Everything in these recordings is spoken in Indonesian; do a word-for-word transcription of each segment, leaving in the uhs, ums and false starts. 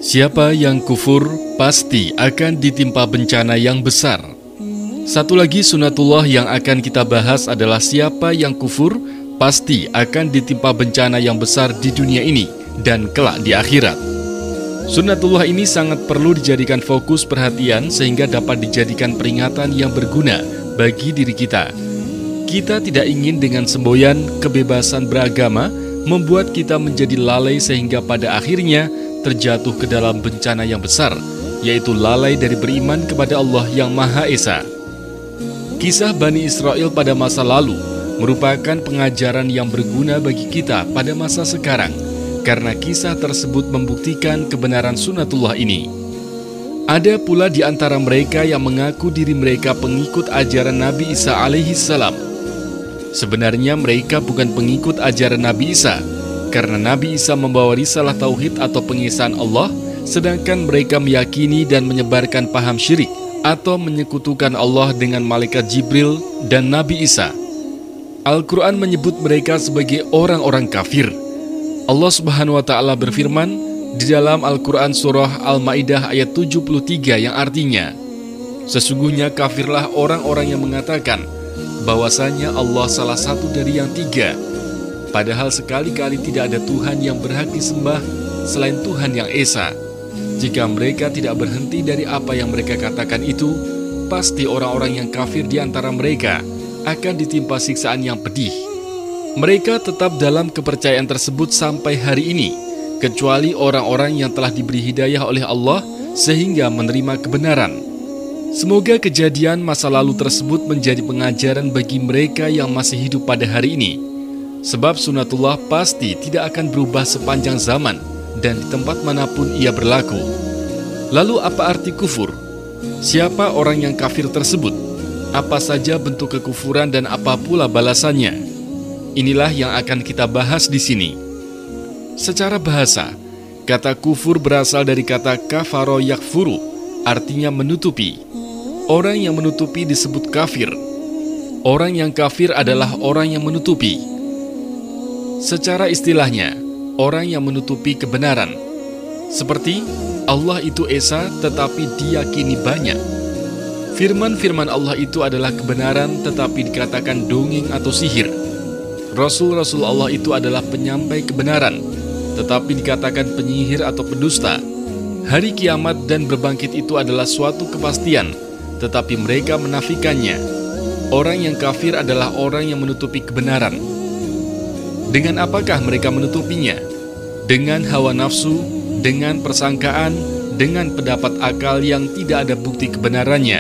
Siapa yang kufur pasti akan ditimpa bencana yang besar. Satu lagi sunatullah yang akan kita bahas adalah siapa yang kufur pasti akan ditimpa bencana yang besar di dunia ini dan kelak di akhirat. Sunatullah ini sangat perlu dijadikan fokus perhatian sehingga dapat dijadikan peringatan yang berguna bagi diri kita. Kita tidak ingin dengan semboyan kebebasan beragama membuat kita menjadi lalai sehingga pada akhirnya terjatuh ke dalam bencana yang besar, yaitu lalai dari beriman kepada Allah yang Maha Esa. Kisah Bani Israel pada masa lalu merupakan pengajaran yang berguna bagi kita pada masa sekarang, karena kisah tersebut membuktikan kebenaran sunatullah ini. Ada pula di antara mereka yang mengaku diri mereka pengikut ajaran Nabi Isa alaihi salam. Sebenarnya mereka bukan pengikut ajaran Nabi Isa, karena Nabi Isa membawa risalah tauhid atau pengisahan Allah, sedangkan mereka meyakini dan menyebarkan paham syirik atau menyekutukan Allah dengan malaikat Jibril dan Nabi Isa. Al-Quran menyebut mereka sebagai orang-orang kafir. Allah Subhanahu wa Ta'ala berfirman di dalam Al-Quran surah Al-Ma'idah ayat tujuh puluh tiga yang artinya, sesungguhnya kafirlah orang-orang yang mengatakan bahwasanya Allah salah satu dari yang tiga, padahal sekali-kali tidak ada Tuhan yang berhak disembah selain Tuhan yang Esa. Jika mereka tidak berhenti dari apa yang mereka katakan itu, pasti orang-orang yang kafir di antara mereka akan ditimpa siksaan yang pedih. Mereka tetap dalam kepercayaan tersebut sampai hari ini, kecuali orang-orang yang telah diberi hidayah oleh Allah sehingga menerima kebenaran. Semoga kejadian masa lalu tersebut menjadi pengajaran bagi mereka yang masih hidup pada hari ini. Sebab sunatullah pasti tidak akan berubah sepanjang zaman dan di tempat manapun ia berlaku. Lalu apa arti kufur? Siapa orang yang kafir tersebut? Apa saja bentuk kekufuran dan apa pula balasannya? Inilah yang akan kita bahas di sini. Secara bahasa, kata kufur berasal dari kata kafaro yakfuru, artinya menutupi. Orang yang menutupi disebut kafir. Orang yang kafir adalah orang yang menutupi. Secara istilahnya, orang yang menutupi kebenaran. Seperti Allah itu Esa tetapi diyakini banyak. Firman-firman Allah itu adalah kebenaran tetapi dikatakan dongeng atau sihir. Rasul-Rasul Allah itu adalah penyampai kebenaran tetapi dikatakan penyihir atau pendusta. Hari kiamat dan berbangkit itu adalah suatu kepastian, tetapi mereka menafikannya. Orang yang kafir adalah orang yang menutupi kebenaran. Dengan apakah mereka menutupinya? Dengan hawa nafsu, dengan persangkaan, dengan pendapat akal yang tidak ada bukti kebenarannya.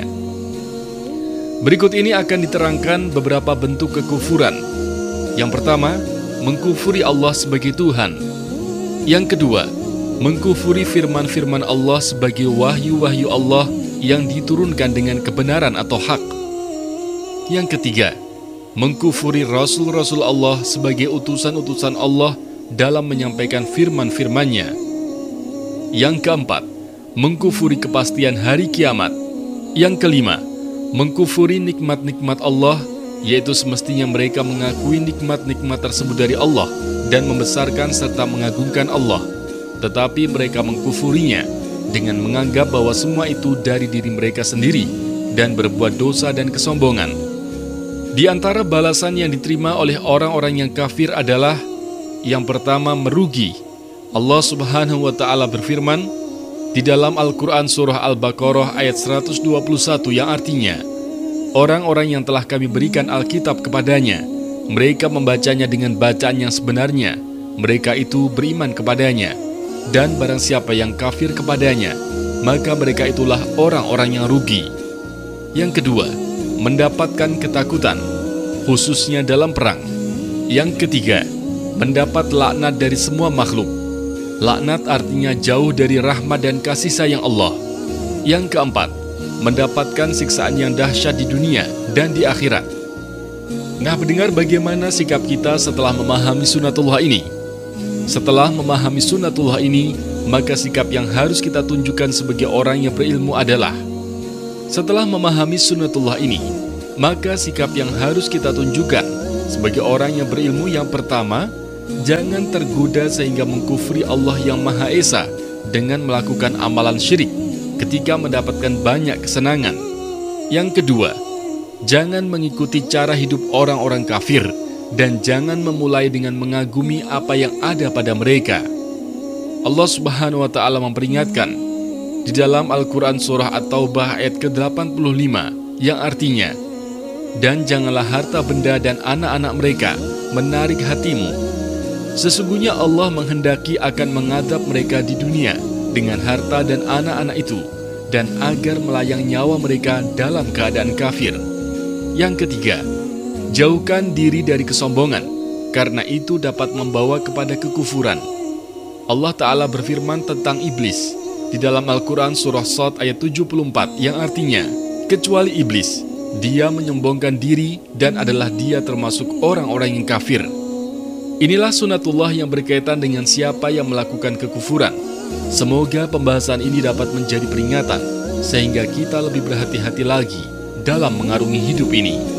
Berikut ini akan diterangkan beberapa bentuk kekufuran. Yang pertama, mengkufuri Allah sebagai Tuhan. Yang kedua, mengkufuri firman-firman Allah sebagai wahyu-wahyu Allah yang diturunkan dengan kebenaran atau hak. Yang ketiga, mengkufuri Rasul-Rasul Allah sebagai utusan-utusan Allah dalam menyampaikan firman-firmannya. Yang keempat, mengkufuri kepastian hari kiamat. Yang kelima, mengkufuri nikmat-nikmat Allah, yaitu semestinya mereka mengakui nikmat-nikmat tersebut dari Allah dan membesarkan serta mengagungkan Allah, tetapi mereka mengkufurinya dengan menganggap bahwa semua itu dari diri mereka sendiri dan berbuat dosa dan kesombongan. Di antara balasan yang diterima oleh orang-orang yang kafir adalah yang pertama, merugi. Allah Subhanahu wa Ta'ala berfirman di dalam Al-Quran surah Al-Baqarah ayat seratus dua puluh satu yang artinya, orang-orang yang telah kami berikan Alkitab kepadanya, mereka membacanya dengan bacaan yang sebenarnya, mereka itu beriman kepadanya. Dan barang siapa yang kafir kepadanya, maka mereka itulah orang-orang yang rugi. Yang kedua, mendapatkan ketakutan, khususnya dalam perang. Yang ketiga, mendapat laknat dari semua makhluk. Laknat artinya jauh dari rahmat dan kasih sayang Allah. Yang keempat, mendapatkan siksaan yang dahsyat di dunia dan di akhirat. Nah, mendengar bagaimana sikap kita setelah memahami sunatullah ini? Setelah memahami sunatullah ini, maka sikap yang harus kita tunjukkan sebagai orang yang berilmu adalah, setelah memahami sunatullah ini, maka sikap yang harus kita tunjukkan sebagai orang yang berilmu yang pertama, jangan tergoda sehingga mengkufri Allah yang Maha Esa dengan melakukan amalan syirik ketika mendapatkan banyak kesenangan. Yang kedua, jangan mengikuti cara hidup orang-orang kafir dan jangan memulai dengan mengagumi apa yang ada pada mereka. Allah Subhanahu wa Ta'ala memperingatkan di dalam Al-Quran Surah At-Taubah ayat ke delapan puluh lima yang artinya, dan janganlah harta benda dan anak-anak mereka menarik hatimu. Sesungguhnya Allah menghendaki akan mengadab mereka di dunia dengan harta dan anak-anak itu, dan agar melayang nyawa mereka dalam keadaan kafir. Yang ketiga, jauhkan diri dari kesombongan, karena itu dapat membawa kepada kekufuran. Allah Ta'ala berfirman tentang iblis di dalam Al-Quran Surah Shad ayat tujuh puluh empat yang artinya, kecuali iblis, dia menyombongkan diri dan adalah dia termasuk orang-orang yang kafir. Inilah sunatullah yang berkaitan dengan siapa yang melakukan kekufuran. Semoga pembahasan ini dapat menjadi peringatan, sehingga kita lebih berhati-hati lagi dalam mengarungi hidup ini.